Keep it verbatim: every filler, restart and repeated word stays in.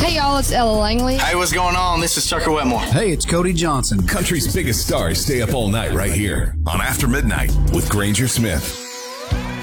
Hey, y'all, it's Ella Langley. Hey, what's going on? This is Tucker Wetmore. Hey, it's Cody Johnson. Country's biggest stars stay up all night right here on After Midnight with Granger Smith.